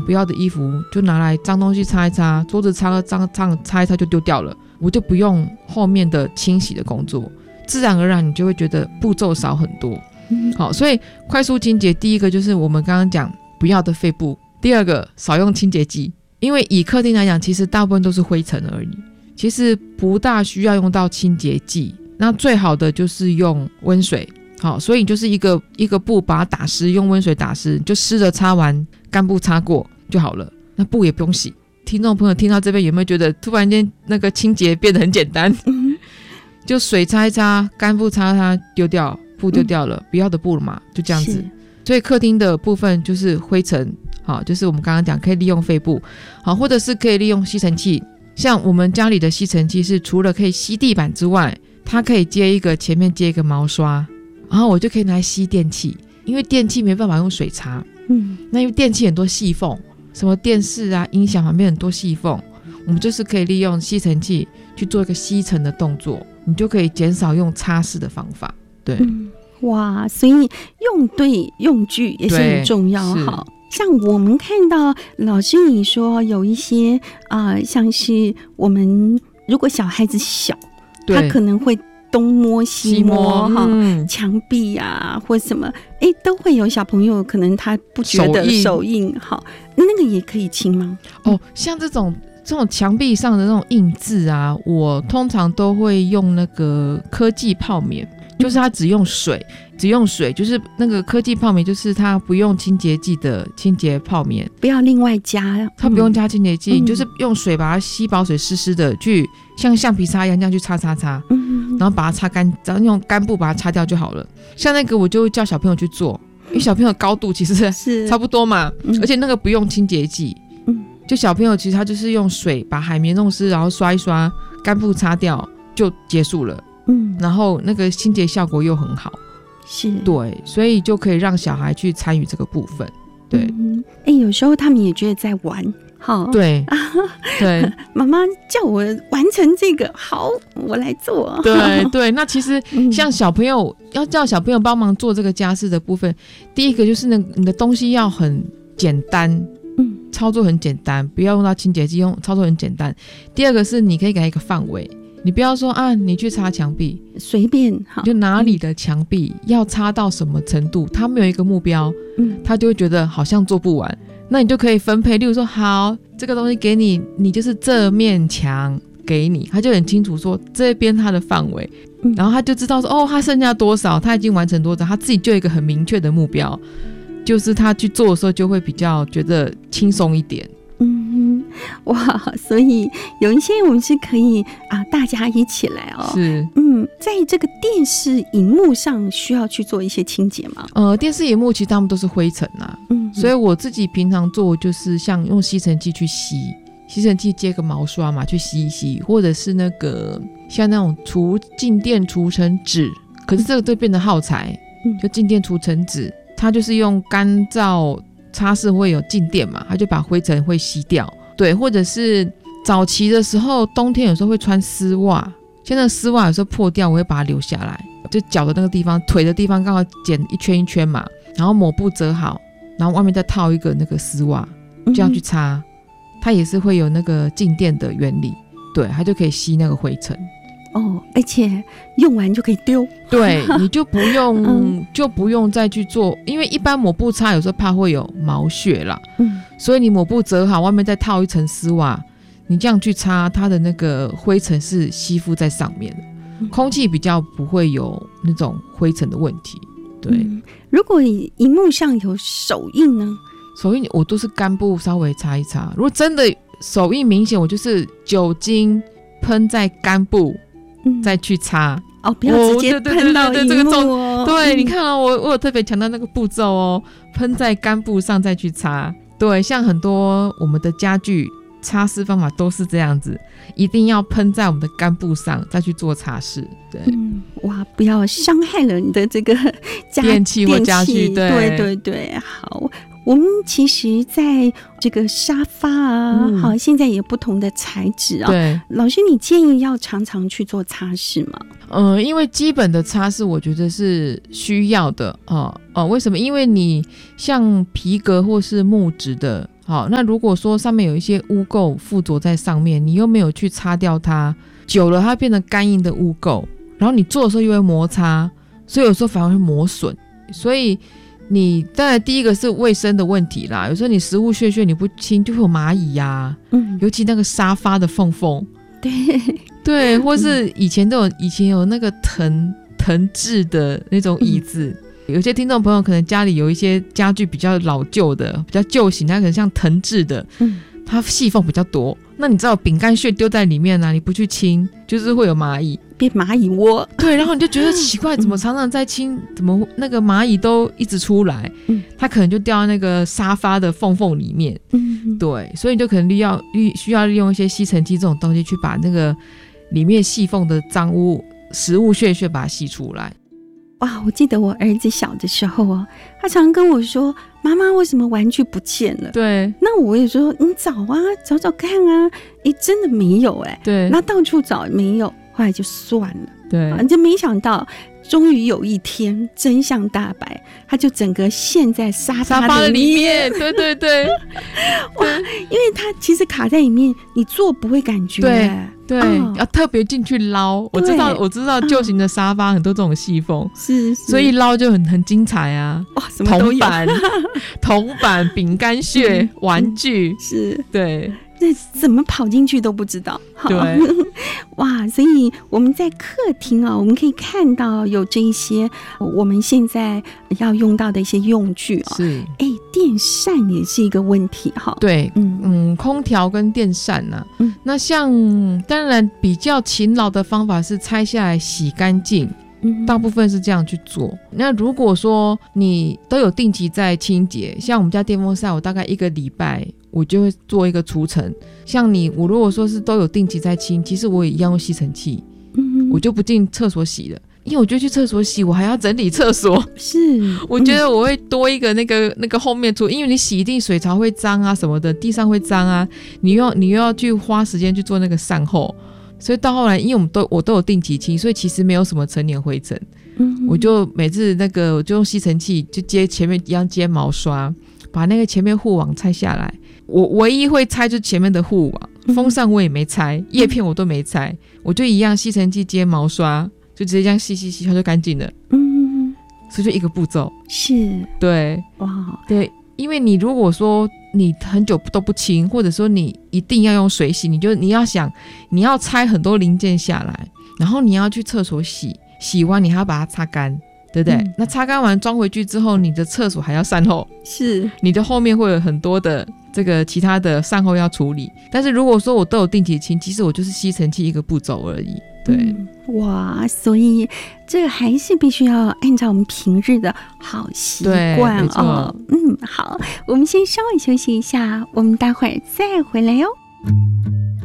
不要的衣服就拿来脏东西擦一擦，桌子擦一擦就丢掉了，我就不用后面的清洗的工作，自然而然你就会觉得步骤少很多。好，所以快速清洁第一个就是我们刚刚讲不要的废布，第二个少用清洁剂，因为以客厅来讲其实大部分都是灰尘而已，其实不大需要用到清洁剂，那最好的就是用温水。好，所以就是一个布把它打湿，用温水打湿，就湿的擦完，干布擦过就好了，那布也不用洗。听众朋友听到这边有没有觉得突然间那个清洁变得很简单？就水擦一擦，干布擦擦，丢掉，布丢掉了，不要的布了嘛，就这样子。所以客厅的部分就是灰尘，好，就是我们刚刚讲可以利用废布，好，或者是可以利用吸尘器。像我们家里的吸尘器是除了可以吸地板之外，它可以前面接一个毛刷。然后我就可以拿来吸电器，因为电器没办法用水擦，那因为电器很多细缝，什么电视啊、音响旁边很多细缝，我们就是可以利用吸尘器去做一个吸尘的动作，你就可以减少用擦拭的方法。对， 哇，所以用对用具也是很重要。好，像我们看到老师你说有一些像是我们如果小孩子小，他可能会东摸西摸墙壁啊或什么，都会有小朋友可能他不觉得手印，好，那个也可以清吗？ 像这种墙壁上的那种印字啊，我通常都会用那个科技泡棉，就是它只用水，就是那个科技泡棉，就是它不用清洁剂的清洁泡棉， 不要另外加， 它不用加清洁剂，就是用水把它吸饱水湿湿的，去像橡皮擦一样这样去擦，然后把它擦干，然后用干布把它擦掉就好了。像那个我就会叫小朋友去做，因为小朋友高度其实是差不多嘛，而且那个不用清洁剂，就小朋友其实他就是用水把海绵弄湿，然后刷一刷，干布擦掉就结束了。然后那个清洁效果又很好， 是， 对，所以就可以让小孩去参与这个部分。对， 有时候他们也觉得在玩，好， 对对， 妈妈叫我完成这个，好，我来做。 对，那其实像小朋友要叫小朋友帮忙做这个家事的部分，第一个就是你的东西要很简单，操作很简单，不要用到清洁剂，操作很简单。第二个是你可以给他一个范围。你不要说你去擦墙壁， 随便， 就哪里的墙壁要擦到什么程度，他没有一个目标，他就会觉得好像做不完。那你就可以分配，例如说，好，这个东西给你，你就是这面墙给你，他就很清楚说这边他的范围，然后他就知道说，他剩下多少，他已经完成多少，他自己就有一个很明确的目标，就是他去做的时候就会比较觉得轻松一点。 哇，所以有一些我们是可以大家一起来是， 在这个电视荧幕上需要去做一些清洁吗？ 电视荧幕其实他们都是灰尘啊，所以我自己平常做就是像用吸尘器去吸，吸尘器接个毛刷嘛去吸一吸，或者是那个像那种静电除尘纸，可是这个都变得耗材，就静电除尘纸，它就是用干燥擦拭会有静电嘛，它就把灰尘会吸掉。对，或者是早期的时候，冬天有时候会穿丝袜，像那个丝袜有时候破掉，我会把它留下来，就脚的那个地方、腿的地方刚好剪一圈一圈嘛，然后抹布折好，然后外面再套一个那个丝袜，这样去擦，它也是会有那个静电的原理，对，它就可以吸那个灰尘。 而且用完就可以丢， 对，你就不用再去做，因为一般抹布擦有时候怕会有毛屑啦，所以你抹布折好，外面再套一层丝袜，你这样去擦，它的那个灰尘是吸附在上面的，空气比较不会有那种灰尘的问题。对， 如果荧幕上有手印呢？ 手印我都是干布稍微擦一擦，如果真的手印明显，我就是酒精喷在干布。再去擦不要直接喷到荧幕对，你看我有特别强调那个步骤喷在干布上再去擦。对，像很多我们的家具擦拭方法都是这样子，一定要喷在我们的干布上再去做擦拭。对， 哇，不要伤害了你的这个电器或家具。 对，好。我们其实在这个沙发好，现在也有不同的材质对， 老师，你建议要常常去做擦拭吗？ 因为基本的擦拭我觉得是需要的为什么？因为你像皮革或是木质的好，那如果说上面有一些污垢附着在上面，你又没有去擦掉它，久了它变成干硬的污垢，然后你做的时候又会摩擦，所以有时候反而会磨损。所以你当然第一个是卫生的问题啦，有时候你食物屑屑你不清就会有蚂蚁啊，尤其那个沙发的缝缝，对，或是以前有那个藤制的那种椅子，有些听众朋友可能家里有一些家具比较老旧的比较旧型，它可能像藤制的，它细缝比较多，那你知道饼干屑丢在里面啊，你不去清就是会有蚂蚁， 变蚂蚁窝。 对，然后你就觉得奇怪，怎么常常在清，怎么那个蚂蚁都一直出来，它可能就掉在那个沙发的缝缝里面，对，所以你就可能需要利用一些吸尘器这种东西去把那个里面细缝的脏污食物屑屑把它吸出来。 哇，我记得我儿子小的时候啊，他常跟我说，妈妈为什么玩具不见了？ 对， 那我也说你找啊，找找看啊，真的没有对， 那到处找没有，后来就算了， 对， 就没想到终于有一天真相大白，他就整个陷在沙发的里面， 对对对哇，因为他其实卡在里面，你坐不会感觉， 对，要特别进去捞。我知道旧型的沙发很多这种细缝， 是， 所以捞就很精彩啊。 哇，什么都有， 铜板、饼干屑、玩具， 是， 对。 那怎么跑进去都不知道， 对， 哇！所以我们在客厅啊，我们可以看到有这一些我们现在要用到的一些用具啊， 是， 电扇也是一个问题哈。 对，空调跟电扇啊，那像当然比较勤劳的方法是拆下来洗干净。大部分是这样去做。那如果说你都有定期在清洁，像我们家电风扇，我大概1个礼拜我就会做一个除尘。像我如果说是都有定期在清，其实我也一样用吸尘器，我就不进厕所洗了，因为我就去厕所洗，我还要整理厕所。 是， 我觉得我会多一个那个后面因为你洗一定水槽会脏啊什么的，地上会脏啊，你又要去花时间去做那个善后。所以到后来，因为我都有定期清，所以其实没有什么陈年灰尘。我就每次我就用吸尘器就前面一样接毛刷，把那个前面护网拆下来。我唯一会拆就是前面的护网，风扇我也没拆，叶片我都没拆，我就一样吸尘器接毛刷，就直接这样吸，它就干净了。所以就一个步骤。 是， 对，哇，对。因为你如果说你很久都不清，或者说你一定要用水洗，你要想你要拆很多零件下来，然后你要去厕所洗完你还要把它擦干，对不对？那擦干完装回去之后，你的厕所还要善后， 是你的后面会有很多的这个其他的善后要处理。但是如果说我都有定期清，其实我就是吸尘器一个步骤而已。对， 哇，所以这个还是必须要按照我们平日的好习惯哦。好，我们先稍微休息一下，我们待会儿再回来哟。